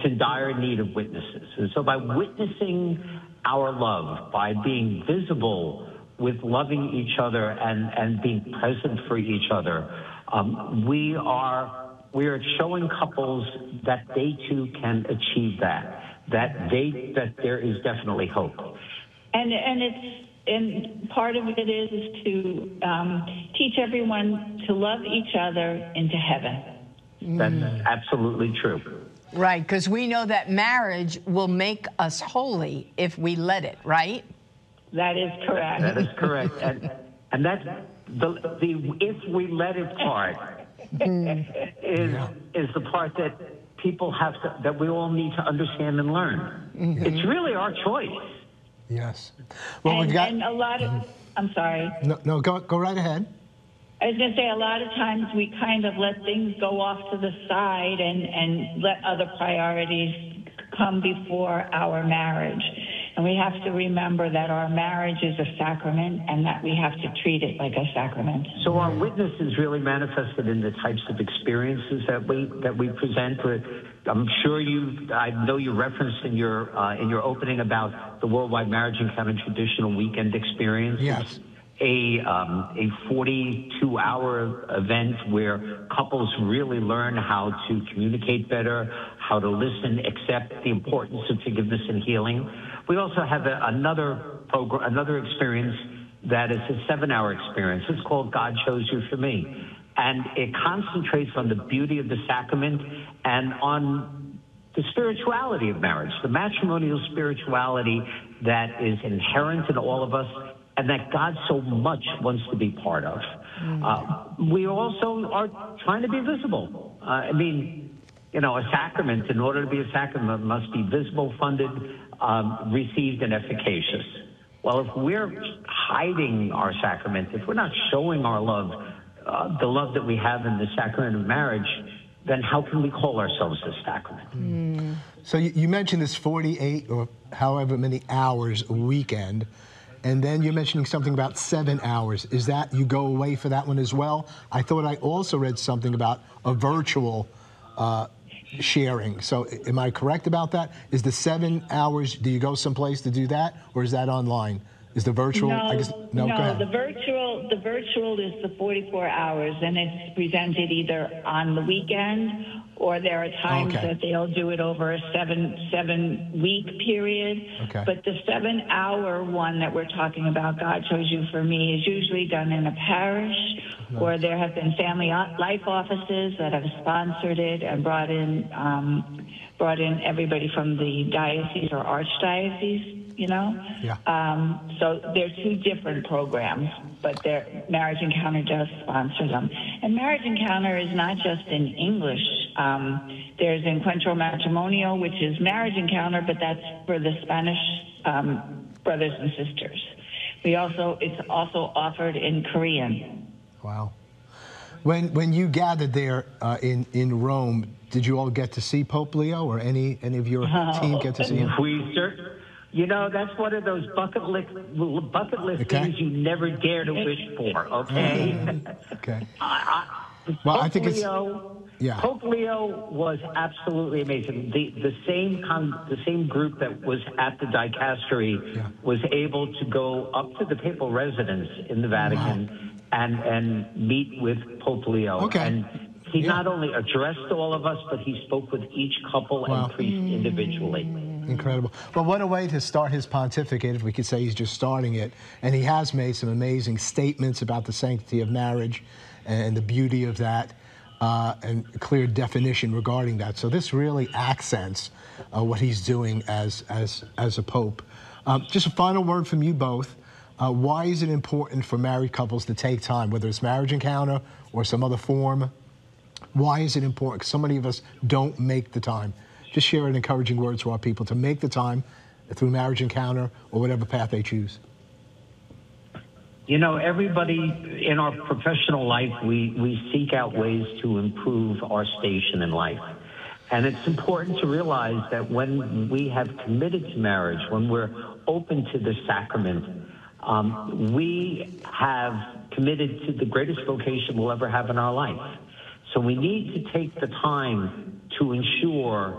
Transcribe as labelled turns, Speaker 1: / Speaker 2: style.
Speaker 1: in dire need of witnesses. And so by witnessing our love, by being visible with loving each other and being present for each other, we are showing couples that they too can achieve that there is definitely hope.
Speaker 2: And part of it is to teach everyone to love each other into heaven.
Speaker 1: That's absolutely true.
Speaker 3: Right, because we know that marriage will make us holy if we let it, right?
Speaker 2: That is correct.
Speaker 1: That is correct. And that's the if we let it part is the part that people have to, that we all need to understand and learn. It's really our choice.
Speaker 4: Yes. Well, we've got...
Speaker 2: And a lot of... I'm sorry.
Speaker 4: No, go right ahead.
Speaker 2: I was going to say, a lot of times we kind of let things go off to the side and let other priorities come before our marriage. And we have to remember that our marriage is a sacrament and that we have to treat it like a sacrament.
Speaker 1: So our witness is really manifested in the types of experiences that we present. I'm sure I know you referenced in your opening about the Worldwide Marriage Encounter Traditional Weekend Experience.
Speaker 4: Yes.
Speaker 1: A 42-hour event where couples really learn how to communicate better, how to listen, accept the importance of forgiveness and healing. We also have another experience that is a 7-hour experience. It's called God Chose You for Me. And it concentrates on the beauty of the sacrament and on the spirituality of marriage, the matrimonial spirituality that is inherent in all of us and that God so much wants to be part of. We also are trying to be visible. I mean, you know, a sacrament, in order to be a sacrament, must be visible, funded, received, and efficacious. Well, if we're hiding our sacrament, if we're not showing our love, the love that we have in the sacrament of marriage, then how can we call ourselves a sacrament?
Speaker 4: So you mentioned this 48 or however many hours a weekend, and then you're mentioning something about 7 hours. Is that you go away for that one as well? I thought I also read something about a virtual sharing. So am I correct about that? Is the 7 hours, do you go someplace to do that, or is that online? Is the virtual?
Speaker 2: No,
Speaker 4: I guess, no, go ahead.
Speaker 2: the virtual is the 44 hours, and it's presented either on the weekend or there are times that they'll do it over a seven-week period.
Speaker 4: Okay.
Speaker 2: But the 7-hour one that we're talking about, God Chose You for Me, is usually done in a parish, or there have been family life offices that have sponsored it and brought in everybody from the diocese or archdiocese, you know?
Speaker 4: Yeah.
Speaker 2: So they're two different programs, but Marriage Encounter does sponsor them. And Marriage Encounter is not just in English. There's Encuentro Matrimonio, which is Marriage Encounter, but that's for the Spanish brothers and sisters. It's also offered in Korean.
Speaker 4: Wow. When you gathered there in Rome, did you all get to see Pope Leo, or any of your team get to see him?
Speaker 1: You know, that's one of those bucket list things you never dare to wish for. Okay.
Speaker 4: Okay.
Speaker 1: Well, I think Pope Leo was absolutely amazing. The same group that was at the dicastery was able to go up to the papal residence in the Vatican and meet with Pope Leo.
Speaker 4: Okay.
Speaker 1: And he not only addressed all of us, but he spoke with each couple and priest individually.
Speaker 4: Incredible. Well, what a way to start his pontificate, if we could say he's just starting it. And he has made some amazing statements about the sanctity of marriage and the beauty of that, and a clear definition regarding that. So this really accents what he's doing as a pope. Just a final word from you both. Why is it important for married couples to take time, whether it's Marriage Encounter or some other form? Why is it important? Because so many of us don't make the time. Just share an encouraging words to our people to make the time through Marriage Encounter or whatever path they choose.
Speaker 1: You know, everybody in our professional life, we seek out ways to improve our station in life. And it's important to realize that when we have committed to marriage, when we're open to the sacrament, we have committed to the greatest vocation we'll ever have in our life. So we need to take the time to ensure